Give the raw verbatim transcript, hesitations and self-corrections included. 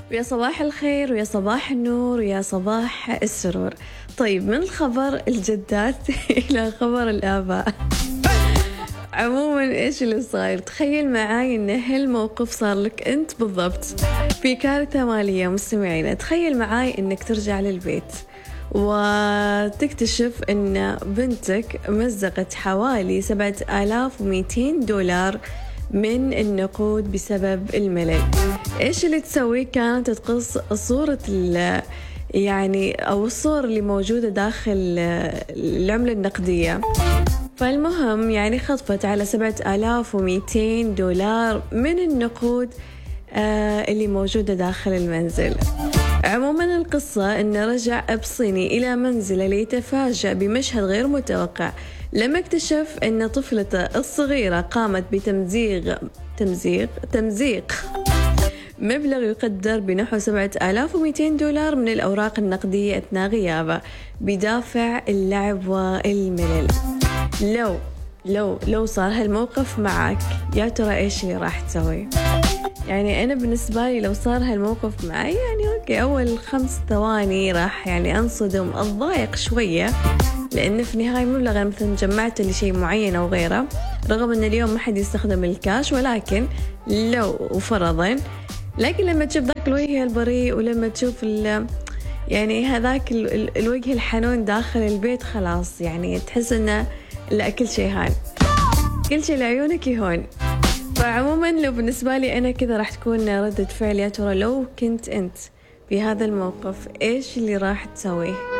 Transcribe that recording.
ويا صباح الخير ويا صباح النور ويا صباح السرور. طيب، من الخبر الجدات إلى خبر الآباء. عموما إيش اللي صاير؟ تخيل معاي إن هالموقف صار لك أنت بالضبط في كارثة مالية. مستمعينا، تخيل معاي إنك ترجع للبيت وتكتشف إن بنتك مزقت حوالي سبعة آلاف ومئتين دولار من النقود بسبب الملل. إيش اللي تسوي؟ كانت تقص صورة يعني أو الصور اللي موجودة داخل العملة النقدية. فالمهم يعني خطفت على سبعة آلاف ومئتين دولار من النقود آه اللي موجودة داخل المنزل. عموما القصة أن رجع أب صيني إلى منزله ليتفاجأ بمشهد غير متوقع لما اكتشف أن طفلته الصغيرة قامت بتمزيق تمزيق تمزيق مبلغ يقدر بنحو سبعة آلاف ومئتين دولار من الأوراق النقدية أثناء غيابه بدافع اللعب والملل. لو لو لو صار هالموقف معك، يا ترى إيش اللي راح تسوي؟ يعني أنا بالنسبة لي لو صار هالموقف معي، يعني أوكي، أول خمس ثواني راح يعني أنصدم، أتضايق شوية، لأن في النهاية مبلغ مثلا جمعته لشيء معين أو غيره، رغم أن اليوم ما حد يستخدم الكاش، ولكن لو وفرضا، لكن لما تشوف ذاك الوجه البريء ولما تشوف يعني هذاك الوجه الحنون داخل البيت، خلاص يعني تحس أنه لا، كل شيء هان، كل شيء لعيونك يهون. فعموما لو بالنسبة لي أنا كذا راح تكون ردة فعل. يا ترى لو كنت أنت في هذا الموقف إيش اللي راح تسويه؟